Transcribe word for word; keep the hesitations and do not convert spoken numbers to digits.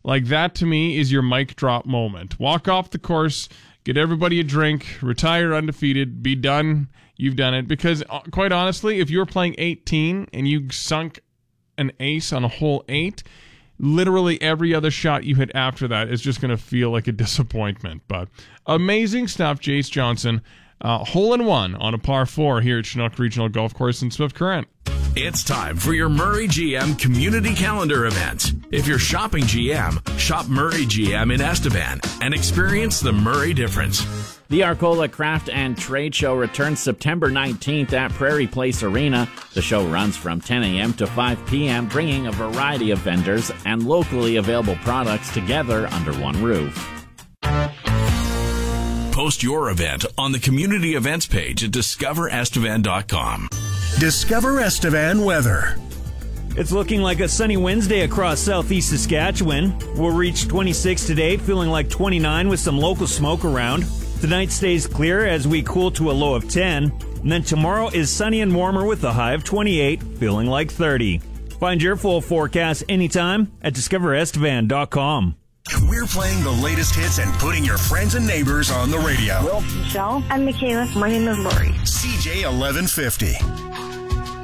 Like, that to me is your mic drop moment. Walk off the course, get everybody a drink, retire undefeated, be done. You've done it. Because, uh, quite honestly, if you were playing eighteen and you sunk an ace on a hole eight, literally every other shot you hit after that is just going to feel like a disappointment. But amazing stuff, Jace Johnson. Uh, hole in one on a par four here at Chinook Regional Golf Course in Swift Current. It's time for your Murray G M Community Calendar event. If you're shopping G M, shop Murray G M in Estevan and experience the Murray difference. The Arcola Craft and Trade Show returns September nineteenth at Prairie Place Arena. The show runs from ten a.m. to five p.m., bringing a variety of vendors and locally available products together under one roof. Post your event on the community events page at discover estevan dot com. Discover Estevan weather. It's looking like a sunny Wednesday across southeast Saskatchewan. We'll reach twenty-six today, feeling like twenty-nine with some local smoke around. Tonight stays clear as we cool to a low of ten. And then tomorrow is sunny and warmer with a high of twenty-eight, feeling like thirty. Find your full forecast anytime at discover estevan dot com. We're playing the latest hits and putting your friends and neighbors on the radio. Well, Michelle. I'm Michaela. My name is Lori. C J eleven fifty.